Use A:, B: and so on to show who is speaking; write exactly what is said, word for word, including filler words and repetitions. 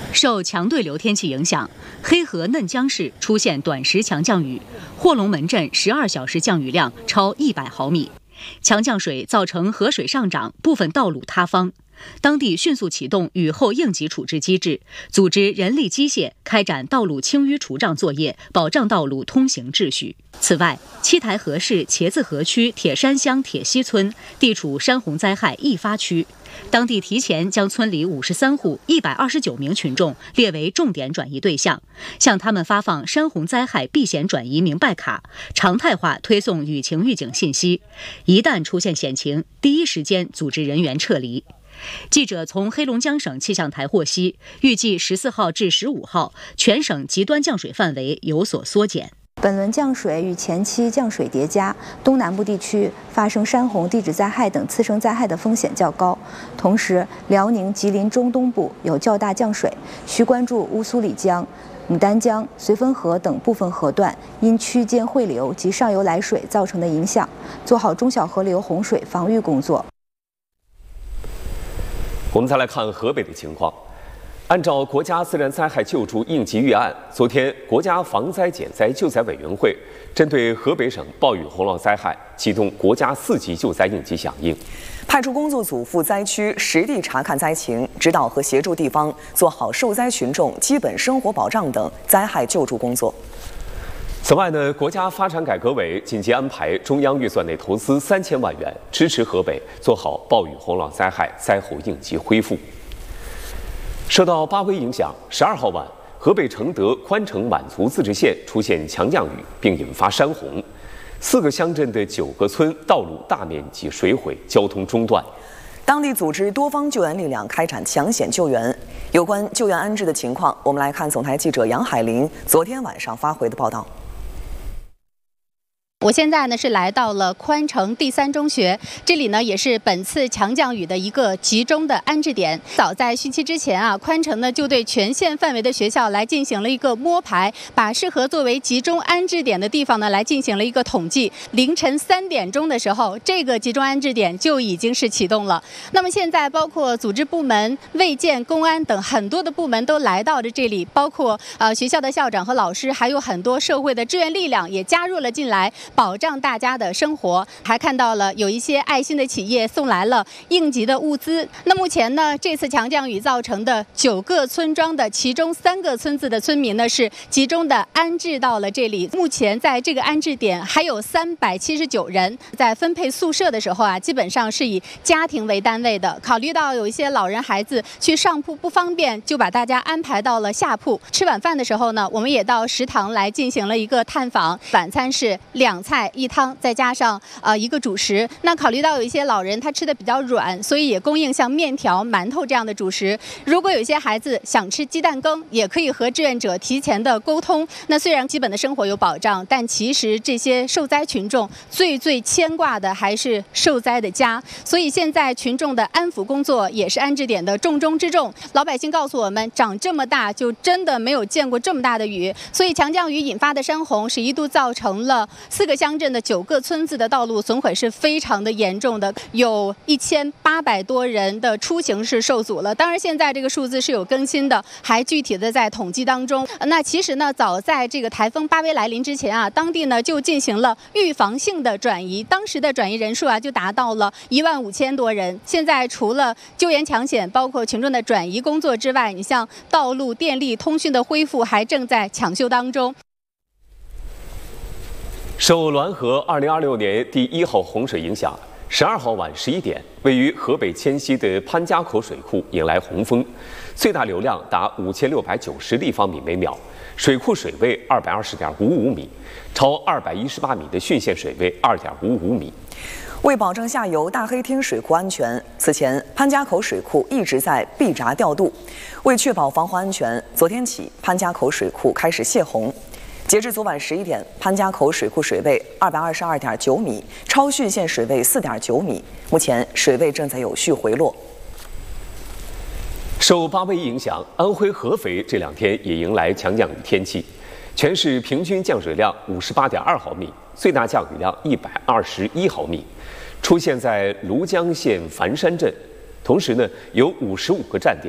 A: 受强对流天气影响，黑河嫩江市出现短时强降雨，霍龙门镇十二小时降雨量超一百毫米。强降水造成河水上涨，部分道路塌方。当地迅速启动雨后应急处置机制，组织人力机械开展道路清淤除障作业，保障道路通行秩序。此外，七台河市茄子河区铁山乡铁西村地处山洪灾害易发区，当地提前将村里五十三户一百二十九名群众列为重点转移对象，向他们发放山洪灾害避险转移明白卡，常态化推送雨情预警信息，一旦出现险情，第一时间组织人员撤离。记者从黑龙江省气象台获悉，预计十四号至十五号，全省极端降水范围有所缩减。
B: 本轮降水与前期降水叠加，东南部地区发生山洪、地质灾害等次生灾害的风险较高。同时，辽宁、吉林中东部有较大降水，需关注乌苏里江、牡丹江、绥芬河等部分河段因区间汇流及上游来水造成的影响，做好中小河流洪水防御工作。
C: 我们再来看河北的情况。按照国家自然灾害救助应急预案，昨天国家防灾减灾救灾委员会针对河北省暴雨洪涝灾害启动国家四级救灾应急响应，
D: 派出工作组赴灾区实地查看灾情，指导和协助地方做好受灾群众基本生活保障等灾害救助工作。
C: 此外呢，国家发展改革委紧急安排中央预算内投资三千万元，支持河北做好暴雨洪涝灾害灾后应急恢复。受到八威影响，十二号晚，河北承德宽城满族自治县出现强降雨，并引发山洪，四个乡镇的九个村道路大面积水毁，交通中断。
D: 当地组织多方救援力量开展抢险救援。有关救援安置的情况，我们来看总台记者杨海林昨天晚上发回的报道。
E: 我现在呢是来到了宽城第三中学，这里呢也是本次强降雨的一个集中的安置点。早在汛期之前啊，宽城呢就对全县范围的学校来进行了一个摸排，把适合作为集中安置点的地方呢来进行了一个统计。凌晨三点钟的时候，这个集中安置点就已经是启动了。那么现在包括组织部门、卫健、公安等很多的部门都来到了这里，包括呃学校的校长和老师，还有很多社会的志愿力量也加入了进来，保障大家的生活。还看到了有一些爱心的企业送来了应急的物资。那目前呢，这次强降雨造成的九个村庄的其中三个村子的村民呢是集中的安置到了这里。目前在这个安置点还有三百七十九人。在分配宿舍的时候啊，基本上是以家庭为单位的。考虑到有一些老人孩子去上铺不方便，就把大家安排到了下铺。吃晚饭的时候呢，我们也到食堂来进行了一个探访。晚餐是两菜一汤，再加上呃一个主食。那考虑到有一些老人他吃的比较软，所以也供应像面条、馒头这样的主食。如果有些孩子想吃鸡蛋羹，也可以和志愿者提前的沟通。那虽然基本的生活有保障，但其实这些受灾群众最最牵挂的还是受灾的家。所以现在群众的安抚工作也是安置点的重中之重。老百姓告诉我们，长这么大就真的没有见过这么大的雨，所以强降雨引发的山洪是一度造成了四个乡镇的九个村子的道路损毁是非常的严重的，有一千八百多人的出行是受阻了。当然现在这个数字是有更新的，还具体的在统计当中。那其实呢，早在这个台风巴威来临之前啊，当地呢就进行了预防性的转移，当时的转移人数啊就达到了一万五千多人。现在除了救援抢险，包括群众的转移工作之外，你像道路、电力、通讯的恢复还正在抢修当中。
C: 受滦河二零二六年第一号洪水影响，十二号晚十一点，位于河北迁西的潘家口水库迎来洪峰，最大流量达五千六百九十立方米每秒，水库水位二百二十点五五米，超二百一十八米的汛限水位二点五五米。
D: 为保证下游大黑厅水库安全，此前潘家口水库一直在闭闸调度。为确保防洪安全，昨天起潘家口水库开始泄洪。截至昨晚十一点，潘家口水库水位二百二十二点九米，超汛限水位四点九米，目前水位正在有序回落。
C: 受八威影响，安徽合肥这两天也迎来强降雨天气，全市平均降水量五十八点二毫米，最大降雨量一百二十一毫米，出现在庐江县繁山镇。同时呢，有五十五个站点